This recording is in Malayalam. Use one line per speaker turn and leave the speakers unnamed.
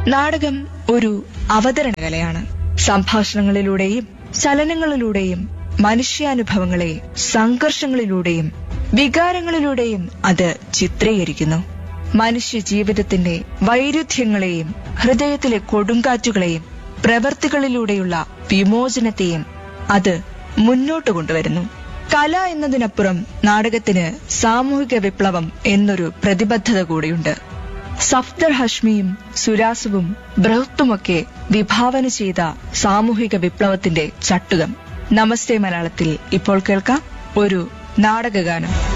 നാടകം ഒരു അവതരണ കലയാണ്. സംഭാഷണങ്ങളിലൂടെയും ചലനങ്ങളിലൂടെയും മനുഷ്യാനുഭവങ്ങളെ സംഘർഷങ്ങളിലൂടെയും വികാരങ്ങളിലൂടെയും അത് ചിത്രീകരിക്കുന്നു. മനുഷ്യ ജീവിതത്തിന്റെ വൈരുദ്ധ്യങ്ങളെയും ഹൃദയത്തിലെ കൊടുങ്കാറ്റുകളെയും പ്രവൃത്തികളിലൂടെയുള്ള വിമോചനത്തെയും അത് മുന്നോട്ട് കൊണ്ടുവരുന്നു. കല എന്നതിനപ്പുറം നാടകത്തിന് സാമൂഹിക വിപ്ലവം എന്നൊരു പ്രതിബദ്ധത കൂടിയുണ്ട്. സഫ്ദർ ഹഷ്മിയും സുരാസുവും ബൃഹത്തുമൊക്കെ വിഭാവന ചെയ്ത സാമൂഹിക വിപ്ലവത്തിന്റെ ചട്ടുകം. നമസ്തേ മലയാളത്തിൽ ഇപ്പോൾ കേൾക്കാം ഒരു നാടകഗാനം.